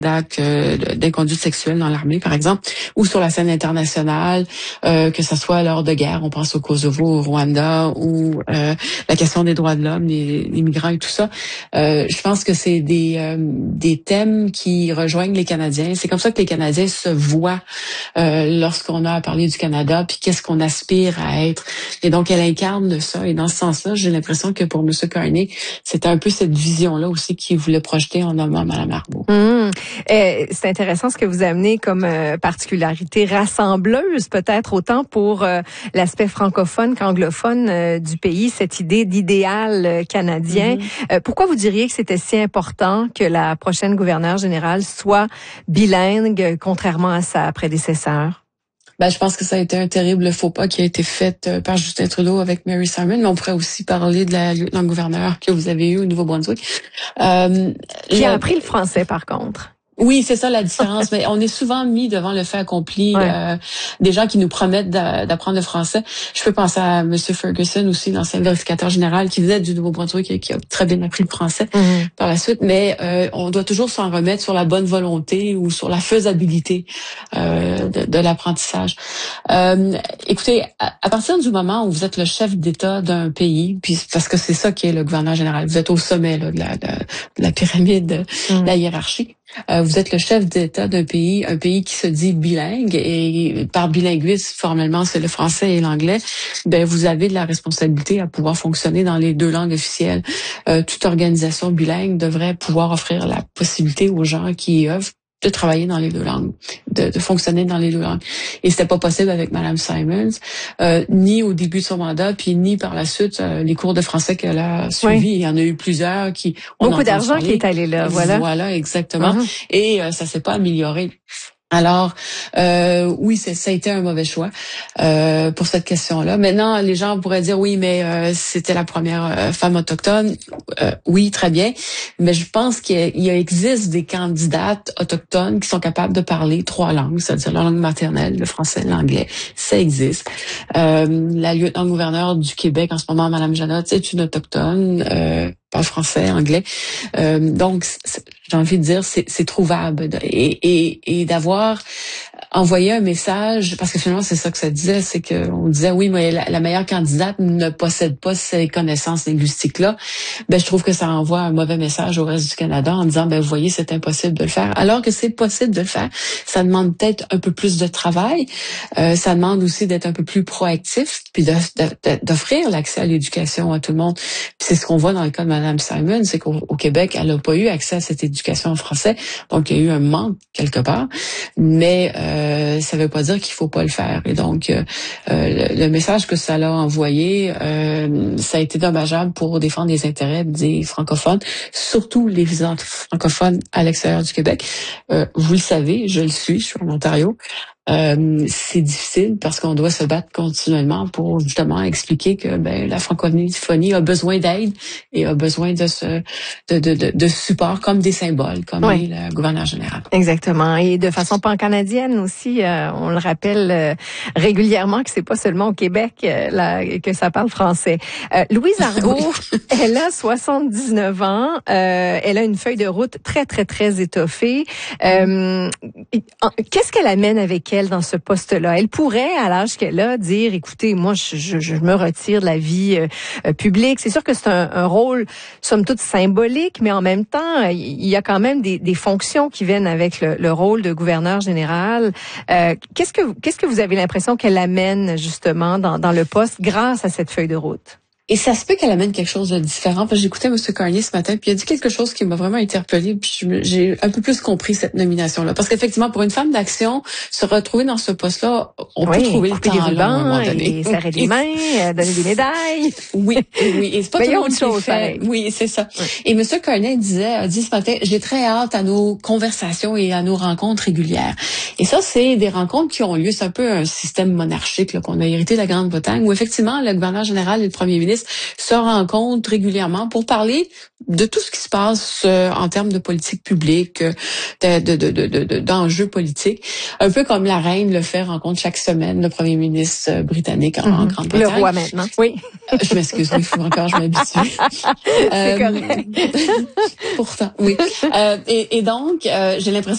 d'actes d'inconduite sexuelle dans l'armée, par exemple, ou sur la scène internationale, que ce soit lors de guerre, on pense au Kosovo, au Rwanda, ou la question des droits de l'homme, les migrants et tout ça. Je pense que c'est des thèmes qui rejoignent les Canadiens. C'est comme ça que les Canadiens se voient lorsqu'on a à parler du Canada, puis qu'est-ce qu'on aspire à être. Et donc, elle incarne ça. Et dans ce sens-là, j'ai l'impression que pour M. Carney, c'était un peu cette vision-là aussi qu'il voulait projeter en nommant Mme Arbour. C'est intéressant ce que vous amenez comme particularité rassembleuse, peut-être autant pour l'aspect francophone qu'anglophone du pays, cette idée d'idéal canadien. Pourquoi vous diriez que c'était si important que la prochaine gouverneure générale soit bilingue, contrairement à sa prédécesseur? Je pense que ça a été un terrible faux pas qui a été fait par Justin Trudeau avec Mary Simon, mais on pourrait aussi parler de la lieutenant-gouverneure que vous avez eue au Nouveau-Brunswick. Qui a appris le français, par contre. Oui, c'est ça la différence. Mais on est souvent mis devant le fait accompli. Des gens qui nous promettent d'apprendre le français. Je peux penser à M. Ferguson aussi, l'ancien vérificateur général qui venait du Nouveau-Brunswick et qui a très bien appris le français par la suite. Mais on doit toujours s'en remettre sur la bonne volonté ou sur la faisabilité de l'apprentissage. Écoutez, à partir du moment où vous êtes le chef d'État d'un pays, puis parce que c'est ça qui est le gouverneur général, vous êtes au sommet là, de la pyramide, de la hiérarchie. Vous êtes le chef d'État d'un pays, un pays qui se dit bilingue, et par bilinguisme, formellement, c'est le français et l'anglais. Vous avez de la responsabilité à pouvoir fonctionner dans les deux langues officielles. Toute organisation bilingue devrait pouvoir offrir la possibilité aux gens qui y œuvrent de travailler dans les deux langues, de fonctionner dans les deux langues. Et c'était pas possible avec Mme Simons, ni au début de son mandat, puis ni par la suite, les cours de français qu'elle a suivis. Il y en a eu plusieurs qui... Beaucoup d'argent qui est allé là, voilà. Voilà, exactement. Et ça s'est pas amélioré. Alors, oui, ça a été un mauvais choix pour cette question-là. Maintenant, les gens pourraient dire, oui, mais c'était la première femme autochtone. Oui, très bien. Mais je pense qu'il existe des candidates autochtones qui sont capables de parler 3 langues, c'est-à-dire la langue maternelle, le français, l'anglais. Ça existe. La lieutenant-gouverneure du Québec en ce moment, Mme Janotte, c'est une autochtone. Parle français, anglais. Donc, j'ai envie de dire, c'est trouvable. Et d'avoir envoyé un message, parce que finalement, c'est ça que ça disait, c'est qu'on disait, oui, mais la meilleure candidate ne possède pas ces connaissances linguistiques-là. Je trouve que ça envoie un mauvais message au reste du Canada en disant, vous voyez, c'est impossible de le faire. Alors que c'est possible de le faire. Ça demande peut-être un peu plus de travail. Ça demande aussi d'être un peu plus proactif, puis d'offrir l'accès à l'éducation à tout le monde. Puis c'est ce qu'on voit dans le cas de Mme Simon, c'est qu'au Québec, elle n'a pas eu accès à cette éducation en français. Donc, il y a eu un manque quelque part. Mais ça ne veut pas dire qu'il faut pas le faire. Et donc, le message que ça a envoyé, ça a été dommageable pour défendre les intérêts des francophones, surtout les francophones à l'extérieur du Québec. Vous le savez, je suis en Ontario. C'est difficile parce qu'on doit se battre continuellement pour justement expliquer que la francophonie a besoin d'aide et a besoin de support comme des symboles, comme est le gouverneur général. Exactement. Et de façon pan-canadienne aussi, on le rappelle régulièrement que c'est pas seulement au Québec que ça parle français. Louise Arbour, elle a 79 ans. Elle a une feuille de route très, très, très étoffée. Qu'est-ce qu'elle amène avec elle dans ce poste-là? Elle pourrait, à l'âge qu'elle a, dire, écoutez, moi, je me retire de la vie publique. C'est sûr que c'est un rôle, somme toute, symbolique, mais en même temps, il y a quand même des fonctions qui viennent avec le rôle de gouverneur général. Qu'est-ce que vous avez l'impression qu'elle amène, justement, dans le poste grâce à cette feuille de route? Et ça se peut qu'elle amène quelque chose de différent. Parce que j'écoutais M. Carney ce matin, puis il a dit quelque chose qui m'a vraiment interpellée, puis j'ai un peu plus compris cette nomination-là. Parce qu'effectivement, pour une femme d'action, se retrouver dans ce poste-là, on peut trouver le temps long à un moment donné. Et serrer des mains, donner des médailles. Oui. Et c'est pas tout le monde qui le fait. Oui, c'est ça. Oui. Et M. Carney a dit ce matin, j'ai très hâte à nos conversations et à nos rencontres régulières. Et ça, c'est des rencontres qui ont lieu. C'est un peu un système monarchique là, qu'on a hérité de la Grande-Bretagne, où effectivement, le gouverneur général et le premier ministre se rencontrent régulièrement pour parler de tout ce qui se passe en termes de politique publique, d'enjeux politiques. Un peu comme la reine le fait, rencontre chaque semaine le premier ministre britannique en Grande-Bretagne. Le roi maintenant, oui. Je m'excuse, il faut encore je m'habitue. C'est correct. Pourtant, oui. Et donc, j'ai l'impression